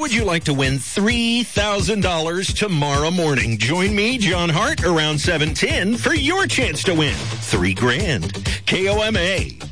would you like to win $3,000 tomorrow morning? Join me, John Hart, around 7:10 for your chance to win $3,000. KOMA.